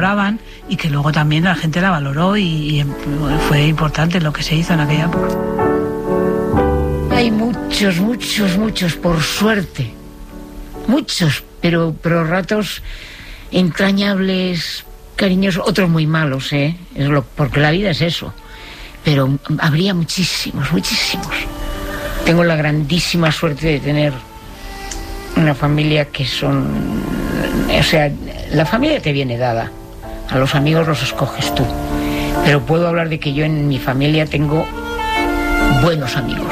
valoraban y que luego también la gente la valoró y fue importante lo que se hizo en aquella época. Hay muchos, por suerte, muchos, pero ratos entrañables, cariñosos, otros muy malos, porque la vida es eso, pero habría muchísimos. Tengo la grandísima suerte de tener una familia que son... O sea, la familia te viene dada, a los amigos los escoges tú, pero puedo hablar de que yo en mi familia tengo buenos amigos.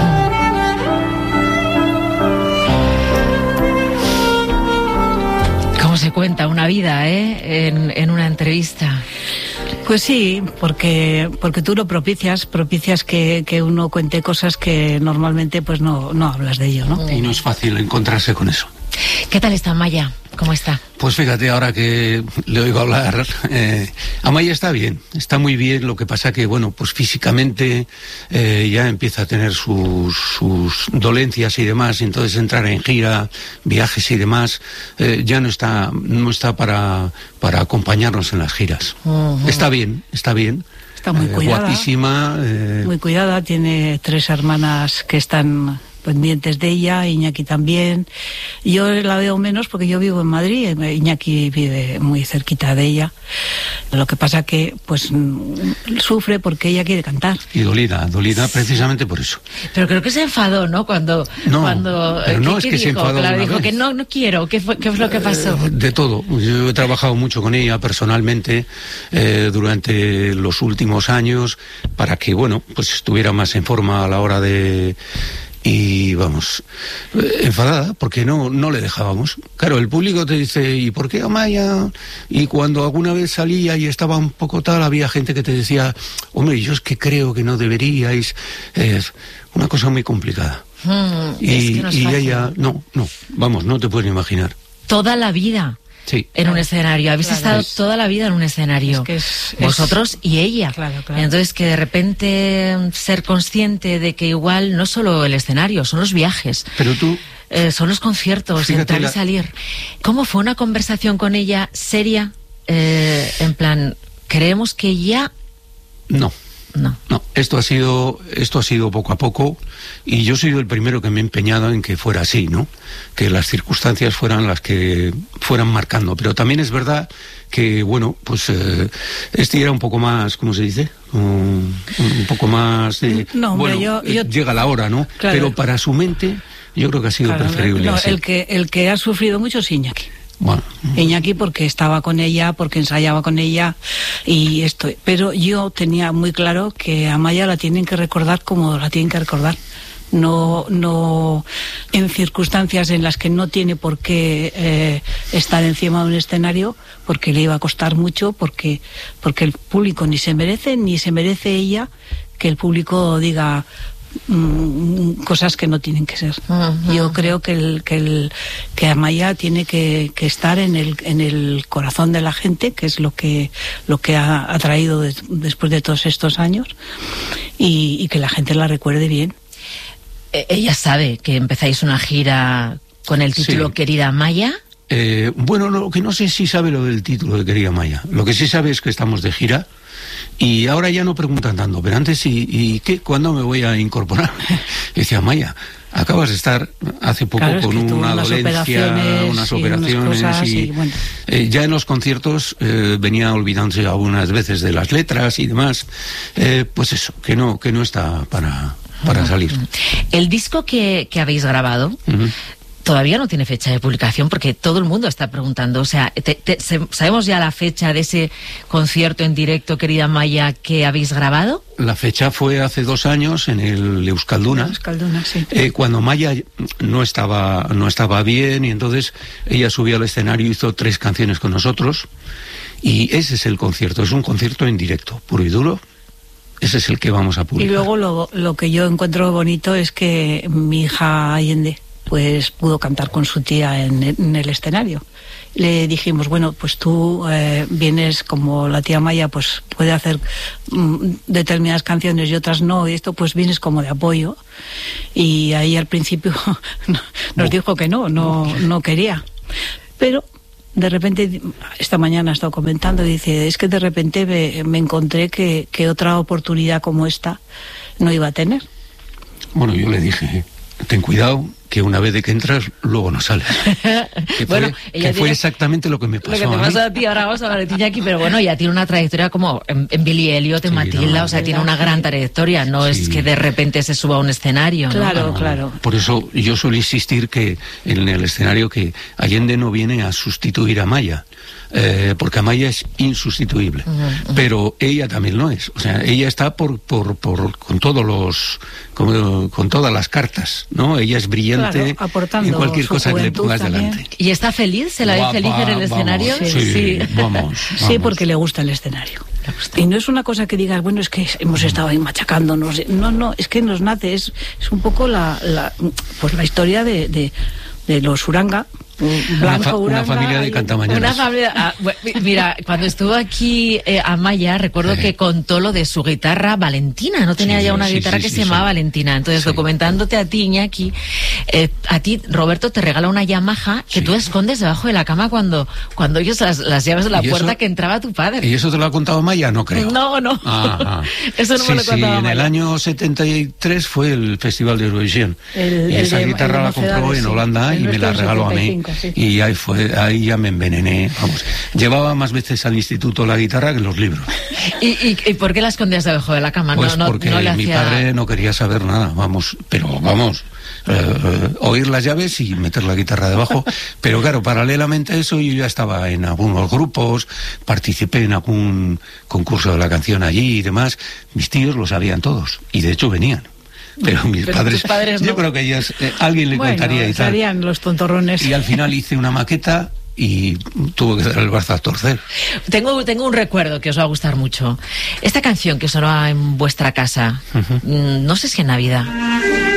¿Cómo se cuenta una vida, en una entrevista? Pues sí, porque tú lo propicias que uno cuente cosas que normalmente pues no hablas de ello, ¿no? Y no es fácil encontrarse con eso. ¿Qué tal está Amaya? ¿Cómo está? Pues fíjate, ahora que le oigo hablar, Amaya está bien, está muy bien. Lo que pasa que, bueno, pues físicamente ya empieza a tener sus dolencias y demás, y entonces entrar en gira, viajes y demás, ya no está para acompañarnos en las giras. Uh-huh. Está bien. Está muy cuidada. Guapísima. Muy cuidada, tiene 3 hermanas que están pendientes de ella, Iñaki también. Yo la veo menos porque yo vivo en Madrid, Iñaki vive muy cerquita de ella. Lo que pasa que pues sufre porque ella quiere cantar. Y dolida precisamente por eso. Pero creo que se enfadó, ¿no? Cuando pero no es que se enfadó. Claro, dijo que no quiero. ¿Qué fue lo que pasó? De todo. Yo he trabajado mucho con ella personalmente durante los últimos años para que, bueno, pues estuviera más en forma a la hora de... Y vamos, enfadada porque no le dejábamos. Claro, el público te dice, ¿y por qué Amaya? Y cuando alguna vez salía y estaba un poco tal, había gente que te decía, hombre, yo es que creo que no deberíais. Es una cosa muy complicada. Y ella, no te puedes imaginar. Toda la vida. Sí. En un escenario. Habéis estado toda la vida en un escenario. Vosotros y ella. Claro. Entonces, que de repente ser consciente de que igual no solo el escenario, son los viajes. Pero tú... son los conciertos, entrar y salir. ¿Cómo fue una conversación con ella seria? En plan, ¿creemos que ya...? No, esto ha sido poco a poco, y yo he sido el primero que me he empeñado en que fuera así, ¿no? Que las circunstancias fueran las que fueran marcando. Pero también es verdad que, bueno, pues este era un poco más, ¿cómo se dice? Un poco más de... llega la hora, ¿no? Claro. Pero para su mente yo creo que ha sido preferible así. El que ha sufrido mucho es Iñaki. Bueno. Iñaki porque estaba con ella, porque ensayaba con ella y esto. Pero yo tenía muy claro que a Amaya la tienen que recordar como la tienen que recordar. No en circunstancias en las que no tiene por qué estar encima de un escenario, porque le iba a costar mucho, porque el público ni se merece ella que el público diga cosas que no tienen que ser. Uh-huh. Yo creo que Amaya tiene que estar en el corazón de la gente, que es lo que ha traído después de todos estos años, y que la gente la recuerde bien. Ella sabe que empezáis una gira con el título Querida Amaya. Bueno, lo que no sé si sabe lo del título de Querida Amaya. Lo que sí sabe es que estamos de gira. Y ahora ya no preguntan tanto, pero antes, ¿y qué? ¿Cuándo me voy a incorporar? Y decía, Amaya, acabas de estar hace poco con una dolencia, unas operaciones y bueno. Ya en los conciertos venía olvidándose algunas veces de las letras y demás. Pues eso, que no está para salir. El disco que habéis grabado... Uh-huh. Todavía no tiene fecha de publicación porque todo el mundo está preguntando. O sea, ¿sabemos ya la fecha de ese concierto en directo, Querida Amaya, que habéis grabado? La fecha fue hace 2 años en el Euskalduna. Sí. Cuando Amaya no estaba bien, y entonces ella subió al escenario, hizo 3 canciones con nosotros, y ese es el concierto. Es un concierto en directo, puro y duro. Ese es el que vamos a publicar. Y luego lo que yo encuentro bonito es que mi hija Allende pues pudo cantar con su tía en el escenario. Le dijimos, bueno, pues tú vienes como la tía Amaya, pues puede hacer determinadas canciones y otras no, y esto pues vienes como de apoyo. Y ahí al principio nos dijo que no quería. Pero de repente, esta mañana he estado comentando, dice, es que de repente me encontré que otra oportunidad como esta no iba a tener. Bueno, yo le dije, ten cuidado, que una vez de que entras, luego no sales. Bueno, fue exactamente lo que me pasó. Lo que te pasó a ti, ahora vamos a hablar de Iñaki, pero bueno, ya tiene una trayectoria como en Billy Elliot, en Matilda, o sea, tiene una gran trayectoria, no es que de repente se suba a un escenario, ¿no? Claro, claro. Por eso yo suelo insistir que en el escenario que Allende no viene a sustituir a Amaya, porque Amaya es insustituible, pero ella también lo es, o sea, ella está con todos los con todas las cartas, ¿no? Ella es brillante, claro, aportando en cualquier cosa que le pongas también delante. ¿Y está feliz? ¿Se la ve feliz en el escenario? Sí, vamos. Sí, porque le gusta el escenario. Y no es una cosa que digas, bueno, es que hemos estado ahí machacándonos. No, es que nos nace, es un poco la historia de los Uranga. Una familia de cantamañanas. Mira, cuando estuvo aquí Amaya, recuerdo que contó lo de su guitarra Valentina, no tenía ya una guitarra que se llamaba Valentina. Entonces, documentándote a ti, Iñaki, a ti, Roberto, te regala una Yamaha que tú escondes debajo de la cama cuando ellos las llaves de la puerta que entraba tu padre. ¿Y eso te lo ha contado Amaya? No creo. No. Eso no me lo contaba Amaya. En el año 73 fue el Festival de Eurovisión. Y esa guitarra la compró en Holanda y me la regaló a mí. Sí. Y ahí ya me envenené, vamos. Llevaba más veces al instituto la guitarra que los libros. ¿Y por qué la escondías debajo de la cama? Pues porque mi padre no quería saber nada, oír las llaves y meter la guitarra debajo. Pero claro, paralelamente a eso yo ya estaba en algunos grupos, participé en algún concurso de la canción allí y demás. Mis tíos lo sabían todos y de hecho venían. Pero mis padres no. Yo creo que ellos, alguien le contaría y tal. Estarían los tontorrones. Y al final hice una maqueta y tuvo que dar el brazo a torcer. Tengo un recuerdo que os va a gustar mucho. Esta canción que sonaba en vuestra casa, no sé si en Navidad.